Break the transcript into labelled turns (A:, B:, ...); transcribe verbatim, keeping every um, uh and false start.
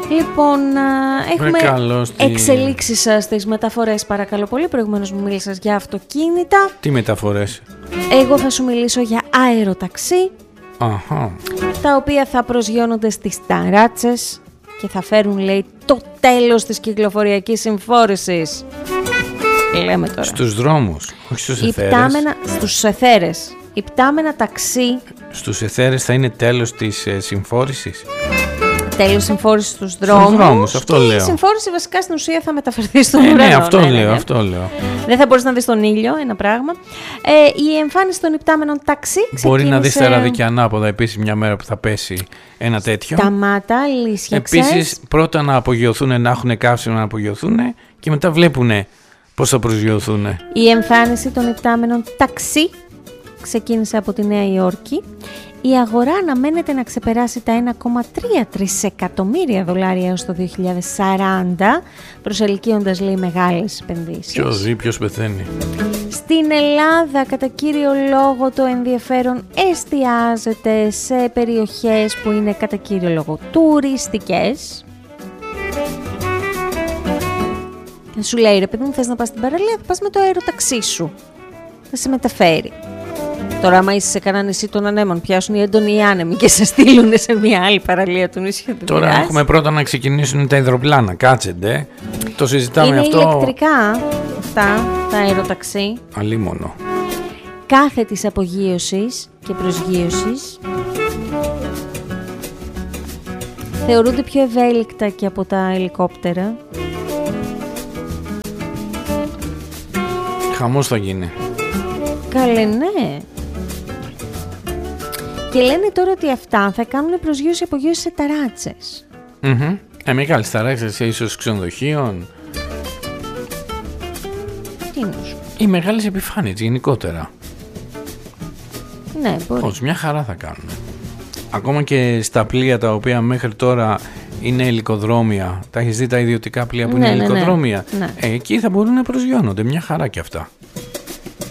A: Λοιπόν, έχουμε
B: στη...
A: εξελίξεις στις μεταφορές, παρακαλώ πολύ. Προηγουμένως μου μίλησες για αυτοκίνητα.
B: Τι μεταφορές?
A: Εγώ θα σου μιλήσω για αεροταξί.
B: Αχα.
A: Τα οποία θα προσγειώνονται στις ταράτσες και θα φέρουν, λέει, το τέλος της κυκλοφοριακής συμφόρησης. Λέμε τώρα.
B: Στους δρόμους, όχι στους εθέρες.
A: Υπτάμενα, στους εθέρες. Υπτάμενα ταξί.
B: Στους εθέρες θα είναι τέλος της ε, συμφόρησης.
A: Τέλος συμφόρηση στους δρόμους.
B: Στους δρόμους, αυτό
A: και
B: λέω.
A: Η συμφόρηση βασικά στην ουσία θα μεταφερθεί στον
B: ε,
A: ουρανό.
B: Ναι, αυτό
A: ναι,
B: λέω,
A: ναι, ναι.
B: αυτό λέω.
A: Δεν θα μπορείς να δεις τον ήλιο, ένα πράγμα. Ε, η εμφάνιση των υπτάμενων ταξί ξεκίνησε...
B: Μπορεί να δεις τα ραδίκια ανάποδα επίσης μια μέρα που θα πέσει ένα τέτοιο.
A: Σταμάτα, λύσιαξες.
B: Επίσης, πρώτα να απογειωθούν, να έχουν καύσιμο να απογειωθούν και μετά βλέπουν πώς θα προσγειωθούν.
A: Η εμφάνιση των υπτάμενων ταξί ξεκίνησε από τη Νέα Υόρκη. Η αγορά αναμένεται να ξεπεράσει τα ένα κόμμα τρία τρισεκατομμύρια δολάρια έως το δύο χιλιάδες σαράντα, προσελκύοντας, λέει, μεγάλες επενδύσεις.
B: Ποιος ζει, ποιος πεθαίνει.
A: Στην Ελλάδα, κατά κύριο λόγο, το ενδιαφέρον εστιάζεται σε περιοχές που είναι κατά κύριο λόγο τουριστικές. Και σου λέει, ρε παιδί μου, θες να πας στην παραλία, θα πας με το αεροταξί σου. Θα σε μεταφέρει. Τώρα, άμα είσαι σε κανένα νησί των ανέμων, πιάσουν οι έντονοι άνεμοι και σε στείλουν σε μια άλλη παραλία του νησιού.
B: Τώρα πειράζει. Έχουμε πρώτα να ξεκινήσουν τα υδροπλάνα. Κάτσετε. Το συζητάμε
A: είναι
B: αυτό.
A: Είναι ηλεκτρικά αυτά τα αεροταξί.
B: Αλίμονο.
A: Κάθετης απογείωσης και προσγείωσης. Θεωρούνται πιο ευέλικτα και από τα ελικόπτερα.
B: Χαμός θα γίνει.
A: Καλέ, ναι. Και λένε τώρα ότι αυτά θα κάνουν προσγείωση-απογείωση σε ταράτσες.
B: Mm-hmm. Ε, μεγάλες ταράτσες, ίσως ξενοδοχείων.
A: Τι εννοείς?
B: Οι μεγάλες επιφάνειες γενικότερα.
A: Ναι, μπορεί.
B: Όχι, μια χαρά θα κάνουν. Ακόμα και στα πλοία τα οποία μέχρι τώρα είναι ελικοδρόμια. Τα έχεις δει τα ιδιωτικά πλοία που
A: ναι,
B: είναι
A: ναι,
B: ελικοδρόμια.
A: Ναι, ναι.
B: Ε, εκεί θα μπορούν να προσγειώνονται. Μια χαρά κι αυτά.